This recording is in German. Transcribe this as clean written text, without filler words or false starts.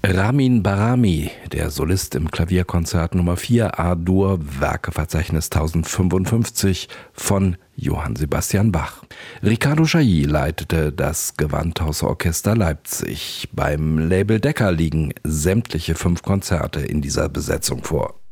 Ramin Bahrami, der Solist im Klavierkonzert Nummer 4 A-Dur, Werkeverzeichnis 1055 von Johann Sebastian Bach. Riccardo Chailly leitete das Gewandhausorchester Leipzig. Beim Label Decca liegen sämtliche 5 Konzerte in dieser Besetzung vor.